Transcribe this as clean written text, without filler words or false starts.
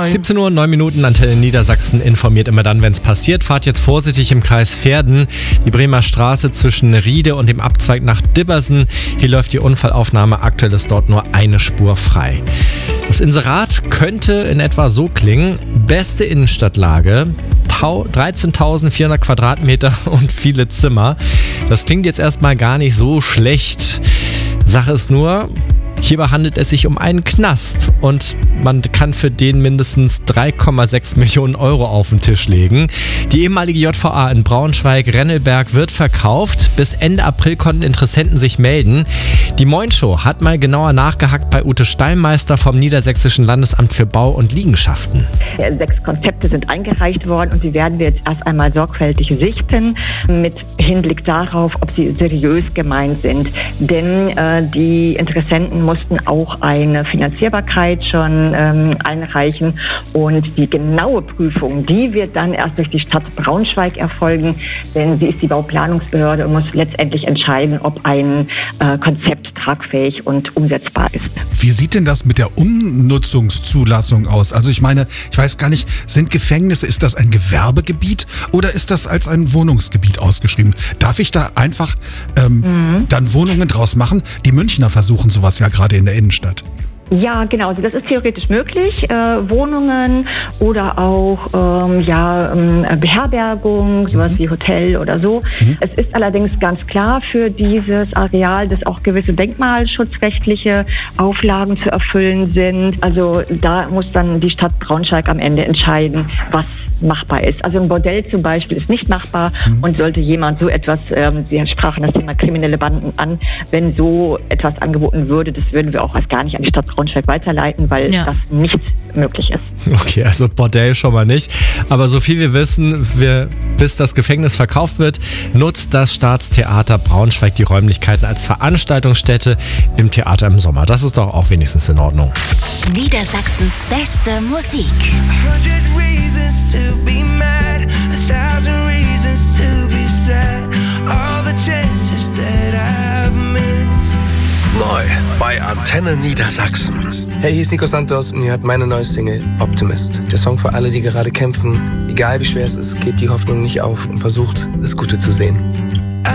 17 Uhr, 9 Minuten, Antenne Niedersachsen informiert immer dann, wenn es passiert. Fahrt jetzt vorsichtig im Kreis Verden, die Bremer Straße zwischen Riede und dem Abzweig nach Dibbersen. Hier läuft die Unfallaufnahme, aktuell ist dort nur eine Spur frei. Das Inserat könnte in etwa so klingen: beste Innenstadtlage, 13.400 Quadratmeter und viele Zimmer. Das klingt jetzt erstmal gar nicht so schlecht. Sache ist nur, hierbei handelt es sich um einen Knast und man kann für den mindestens 3,6 Millionen Euro auf den Tisch legen. Die ehemalige JVA in Braunschweig-Rennelberg wird verkauft. Bis Ende April konnten Interessenten sich melden. Die Moin-Show hat mal genauer nachgehakt bei Ute Steinmeister vom Niedersächsischen Landesamt für Bau und Liegenschaften. 6 Konzepte sind eingereicht worden und die werden wir jetzt erst einmal sorgfältig sichten, mit Hinblick darauf, ob sie seriös gemeint sind. Denn die Interessenten mussten auch eine Finanzierbarkeit schon einreichen und die genaue Prüfung, die wird dann erst durch die Stadt Braunschweig erfolgen, denn sie ist die Bauplanungsbehörde und muss letztendlich entscheiden, ob ein Konzept tragfähig und umsetzbar ist. Wie sieht denn das mit der Umnutzungszulassung aus? Also ich meine, ich weiß gar nicht, sind Gefängnisse, ist das ein Gewerbegebiet oder ist das als ein Wohnungsgebiet ausgeschrieben? Darf ich da einfach dann Wohnungen draus machen? Die Münchner versuchen sowas ja gerade in der Innenstadt. Ja, genau. Also das ist theoretisch möglich. Wohnungen oder auch Beherbergung, sowas wie Hotel oder so. Es ist allerdings ganz klar für dieses Areal, dass auch gewisse denkmalschutzrechtliche Auflagen zu erfüllen sind. Also da muss dann die Stadt Braunschweig am Ende entscheiden, was machbar ist. Also ein Bordell zum Beispiel ist nicht machbar und sollte jemand so etwas, Sie sprachen das Thema kriminelle Banden an, wenn so etwas angeboten würde, das würden wir auch als gar nicht an die Stadt Braunschweig weiterleiten, weil das nicht möglich ist. Okay, also Bordell schon mal nicht. Aber so viel wir wissen, bis das Gefängnis verkauft wird, nutzt das Staatstheater Braunschweig die Räumlichkeiten als Veranstaltungsstätte im Theater im Sommer. Das ist doch auch wenigstens in Ordnung. Niedersachsens beste Musik. 100 reasons to be mad, 1,000 reasons to be sad, all the chances that I've missed. Neu bei Antenne Niedersachsen. Hey, hier ist Nico Santos und ihr hört meine neue Single Optimist. Der Song für alle, die gerade kämpfen. Egal wie schwer es ist, gebt die Hoffnung nicht auf und versucht, das Gute zu sehen.